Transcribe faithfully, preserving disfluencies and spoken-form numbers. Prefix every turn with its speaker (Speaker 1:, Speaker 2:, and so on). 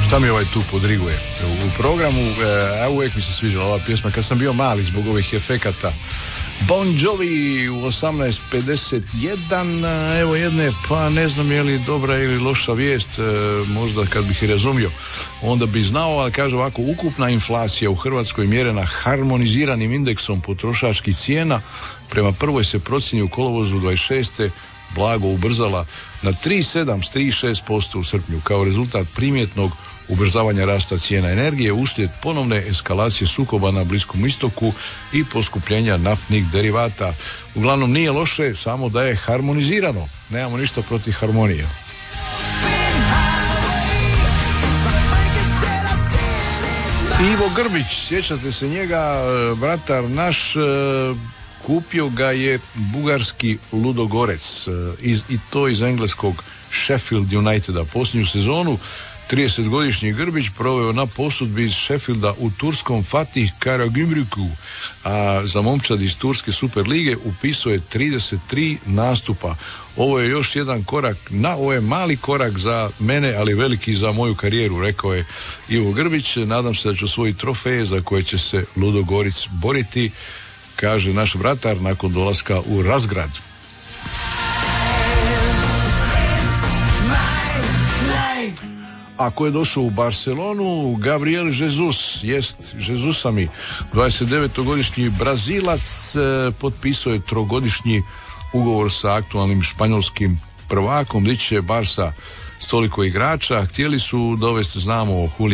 Speaker 1: Šta mi ovaj tu podriguje u programu? E, uvijek mi se sviđala ova pjesma kad sam bio mali zbog ovih efekata. Bon Jovi u osamnaest pedeset jedan, evo jedne, pa ne znam je li dobra ili loša vijest, e, možda kad bih i razumio, onda bi znao, ali kaže ovako, ukupna inflacija u Hrvatskoj mjerena harmoniziranim indeksom potrošačkih cijena prema prvoj se procjeni u kolovozu dvadeset šeste blago ubrzala na tri zarez sedam s tri zarez šest posto u srpnju kao rezultat primjetnog ubrzavanja rasta cijena energije uslijed ponovne eskalacije sukoba na Bliskom istoku i poskupljenja naftnih derivata. Uglavnom nije loše, samo da je harmonizirano. Nemamo ništa protiv harmonije. Ivo Grbić, sjećate se njega, vratar naš, kupio ga je bugarski Ludogorec i, i to iz engleskog Sheffield Uniteda. Posljednju sezonu tridesetgodišnji Grbić proveo na posudbi iz Sheffielda u turskom Fatih Karagümrük'u, a za momčad iz turske super lige upisao je trideset tri nastupa. Ovo je još jedan korak, na, ovo je mali korak za mene, ali veliki za moju karijeru, rekao je Ivo Grbić. Nadam se da ću osvojiti trofeje za koje će se Ludogorec boriti, kaže naš vratar nakon dolaska u Razgrad. Ako je došao u Barcelonu, Gabriel Jesus, jest Jesusami, dvadesetdevetogodišnji Brazilac, eh, potpisao je trogodišnji ugovor sa aktualnim španjolskim prvakom. Dići će Barsa s toliko igrača. Htjeli su dovesti, znamo, Julija